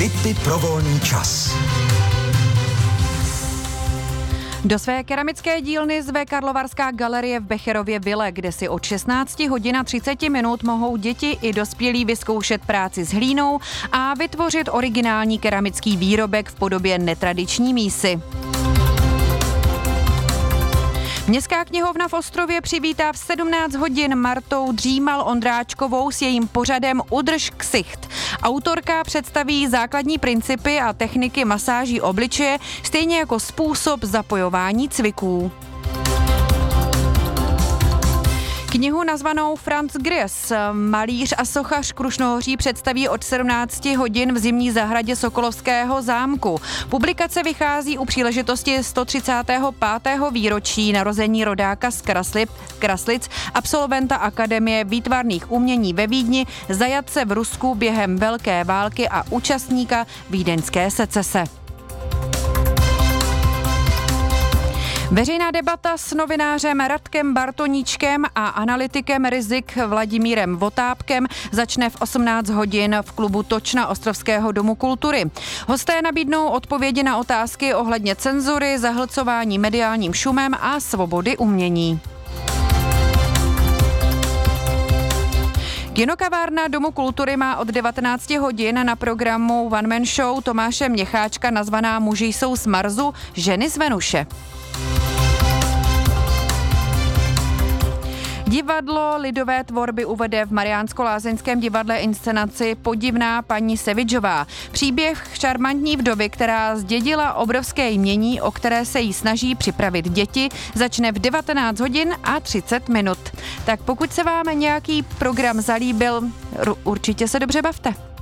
Tipy pro volný čas. Do své keramické dílny zve Karlovarská galerie v Becherově vile, kde si od 16 hodin a 30 minut mohou děti i dospělí vyzkoušet práci s hlínou a vytvořit originální keramický výrobek v podobě netradiční mísy. Městská knihovna v Ostrově přivítá v 17 hodin Martou Dřímal-Ondráčkovou s jejím pořadem Udrž ksicht. Autorka představí základní principy a techniky masáží obličeje, stejně jako způsob zapojování cviků. Knihu nazvanou Franz Gries, malíř a sochař Krušnohoří, představí od 17 hodin v zimní zahradě Sokolovského zámku. Publikace vychází u příležitosti 135. výročí narození rodáka z Kraslic, absolventa Akademie výtvarných umění ve Vídni, zajatce v Rusku během Velké války a účastníka Vídeňské secese. Veřejná debata s novinářem Radkem Bartoníčkem a analytikem rizik Vladimírem Votápkem začne v 18 hodin v klubu Točna Ostrovského domu kultury. Hosté nabídnou odpovědi na otázky ohledně cenzury, zahlcování mediálním šumem a svobody umění. Kinokavárna Domu kultury má od 19 hodin na programu One Man Show Tomáše Měcháčka nazvaná Muži jsou z Marsu, ženy z Venuše. Divadlo lidové tvorby uvede v Mariánsko-Lázeňském divadle inscenaci Podivná paní Sevidžová. Příběh šarmantní vdovy, která zdědila obrovské jmění, o které se jí snaží připravit děti, začne v 19 hodin a 30 minut. Tak pokud se vám nějaký program zalíbil, určitě se dobře bavte.